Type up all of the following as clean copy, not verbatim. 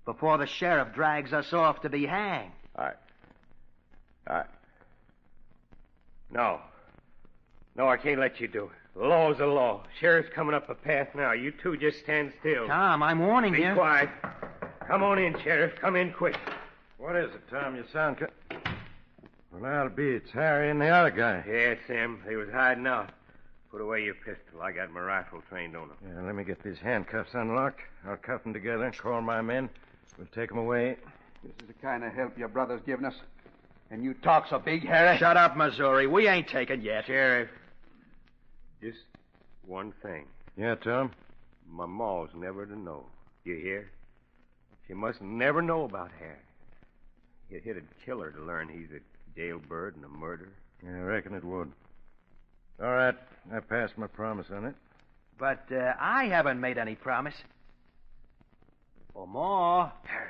before the sheriff drags us off to be hanged. No, I can't let you do it. The law's the law. Sheriff's coming up a path now. You two just stand still. Tom, I'm warning you. Be quiet. Come on in, Sheriff. Come in quick. What is it, Tom? You sound... Well, that'll be it's Harry and the other guy. Yeah, it's them. They was hiding out. Put away your pistol. I got my rifle trained on them. Yeah, let me get these handcuffs unlocked. I'll cuff them together and call my men. We'll take them away. This is the kind of help your brother's giving us. And you talk so big, Harry. Shut up, Missouri. We ain't taken yet. Sheriff, just one thing. Yeah, Tom? My ma's never to know. You hear? She must never know about Harry. It'd kill her to learn he's a jailbird and a murderer. Yeah, I reckon it would. All right, I passed my promise on it. But I haven't made any promise. Oh, Ma. Harry.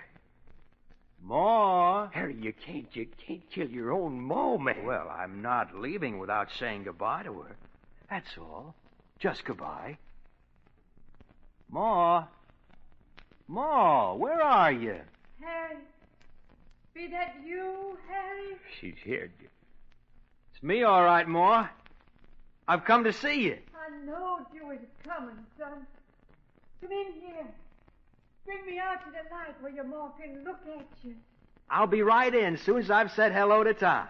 Ma. Harry, you can't kill your own ma, man. Well, I'm not leaving without saying goodbye to her. That's all. Just goodbye. Ma. Ma, where are you? Harry. Be that you, Harry? She's here. It's me, all right, Ma. I've come to see you. I knowed you was coming, son. Come in here. Bring me out to the light where your ma can look at you. I'll be right in as soon as I've said hello to Tom.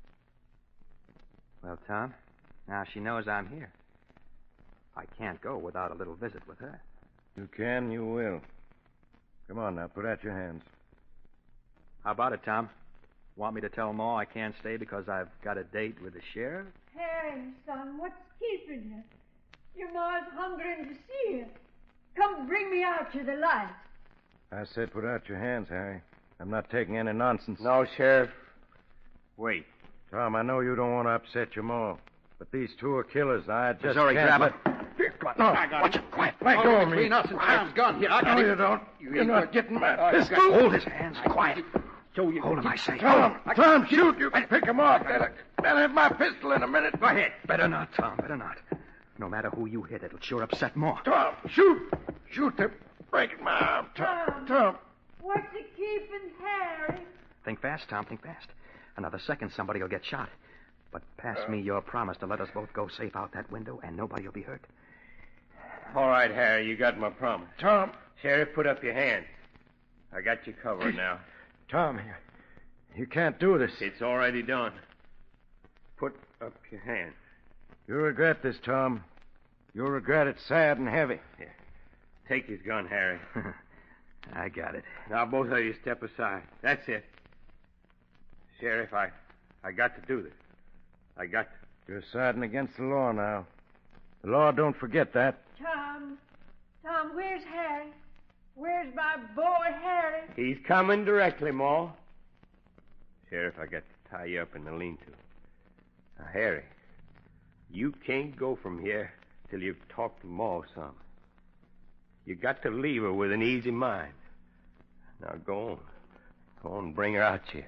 Well, Tom, now she knows I'm here. I can't go without a little visit with her. You can, you will. Come on now, put out your hands. How about it, Tom? Want me to tell Ma I can't stay because I've got a date with the sheriff? Harry, son, what's keeping you? Your ma's hungering to see you. Come bring me out to the light. I said put out your hands, Harry. I'm not taking any nonsense. No, Sheriff. Wait. Tom, I know you don't want to upset your ma, but these two are killers. I just Sorry, can't grab let... No, watch it. Quiet. Let go of me. Between us and Tom's gun. Here, I got No, it. you don't. You're not getting my pistol. Hold his hands. Quiet. Show you. Hold him, I say. Tom, shoot. You can pick him off. They'll have my pistol in a minute. Go ahead. Better not, Tom. Better not. No matter who you hit, it'll sure upset more. Tom, shoot. Shoot. They're breaking my arm. Tom. What's it keeping Harry? Think fast, Tom. Think fast. Another second, somebody will get shot. But pass me your promise to let us both go safe out that window, and nobody will be hurt. All right, Harry, you got my promise. Tom. Sheriff, put up your hand. I got you covered now. Tom, you can't do this. It's already done. Put up your hand. You'll regret this, Tom. You'll regret it sad and heavy. Here. Take his gun, Harry. I got it. Now, both of you step aside. That's it. Sheriff, I got to do this. I got to. You're siding against the law now. The law don't forget that. Tom, where's Harry? Where's my boy Harry? He's coming directly, Ma. Sheriff, I got to tie you up in the lean-to. Now, Harry, you can't go from here till you've talked to Ma some. You got to leave her with an easy mind. Now, go on. Go on and bring her out here.